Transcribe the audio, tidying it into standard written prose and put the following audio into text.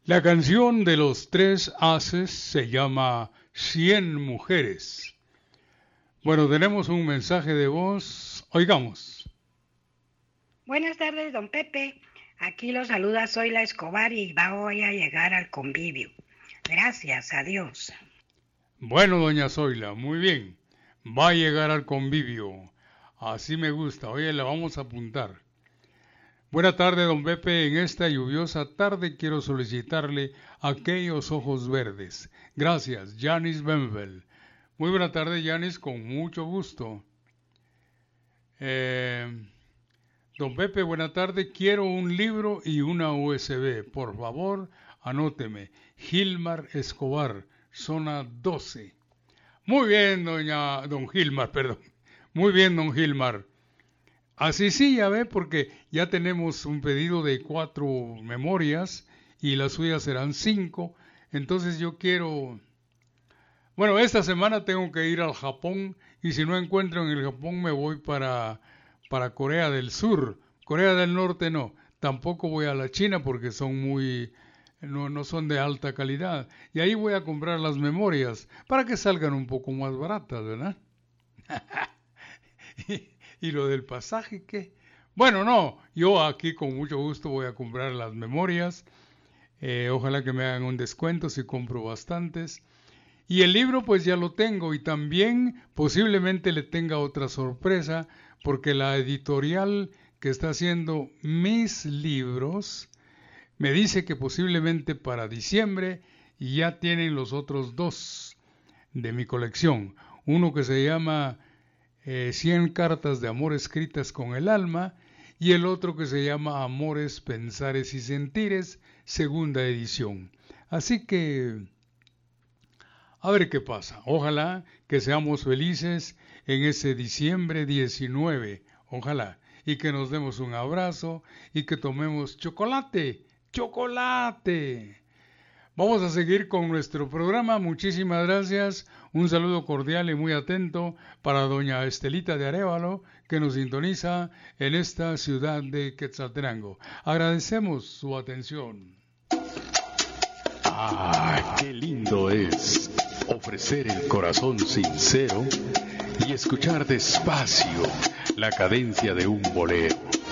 La canción de los tres haces se llama 100 mujeres. Bueno, tenemos un mensaje de voz. Oigamos. Buenas tardes, don Pepe. Aquí lo saluda Zoila Escobar y voy a llegar al convivio. Gracias, adiós. Bueno, doña Zoila, muy bien. Va a llegar al convivio. Así me gusta. Oye, la vamos a apuntar. Buena tarde, don Pepe. En esta lluviosa tarde quiero solicitarle aquellos ojos verdes. Gracias, Janis Benvel. Muy buena tarde, Janis, con mucho gusto. Don Pepe, buena tarde. Quiero un libro y una USB. Por favor, anóteme. Gilmar Escobar, zona 12. Muy bien, don Gilmar, perdón. Muy bien, don Gilmar. Así sí, ya ve, porque ya tenemos un pedido de 4 memorias y las suyas serán 5. Entonces yo quiero... Bueno, esta semana tengo que ir al Japón y si no encuentro en el Japón me voy para Corea del Sur. Corea del Norte no. Tampoco voy a la China porque son muy... No son de alta calidad. Y ahí voy a comprar las memorias para que salgan un poco más baratas, ¿verdad? ¿Y lo del pasaje qué? Bueno, no, yo aquí con mucho gusto voy a comprar las memorias. Ojalá que me hagan un descuento si compro bastantes. Y el libro pues ya lo tengo y también posiblemente le tenga otra sorpresa porque la editorial que está haciendo mis libros me dice que posiblemente para diciembre ya tienen los otros 2 de mi colección. Uno que se llama 100 cartas de amor escritas con el alma y el otro que se llama Amores, Pensares y Sentires, segunda edición. Así que, a ver qué pasa. Ojalá que seamos felices en ese diciembre 19. Ojalá. Y que nos demos un abrazo y que tomemos chocolate. ¡Chocolate! Vamos a seguir con nuestro programa. Muchísimas gracias. Un saludo cordial y muy atento para doña Estelita de Arévalo, que nos sintoniza en esta ciudad de Quetzaltenango. Agradecemos su atención. ¡Ah, qué lindo es ofrecer el corazón sincero y escuchar despacio la cadencia de un bolero!